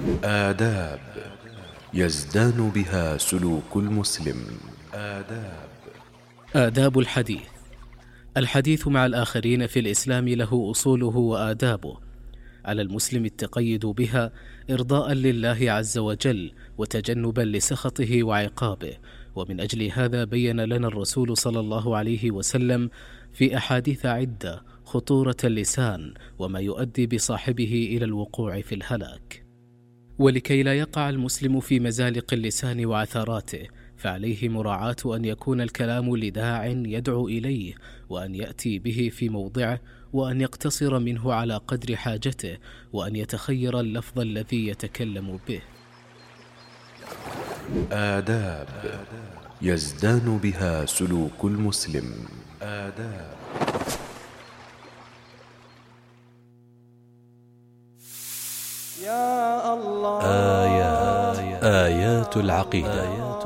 آداب يزدان بها سلوك المسلم. آداب الحديث. الحديث مع الآخرين في الإسلام له أصوله وآدابه، على المسلم التقيد بها إرضاء لله عز وجل وتجنبا لسخطه وعقابه. ومن أجل هذا بين لنا الرسول صلى الله عليه وسلم في أحاديث عدة خطورة اللسان وما يؤدي بصاحبه إلى الوقوع في الهلاك. ولكي لا يقع المسلم في مزالق اللسان وعثراته، فعليه مراعاة أن يكون الكلام لداع يدعو إليه، وأن يأتي به في موضعه، وأن يقتصر منه على قدر حاجته، وأن يتخير اللفظ الذي يتكلم به. آداب يزدان بها سلوك المسلم. آيات العقيدة.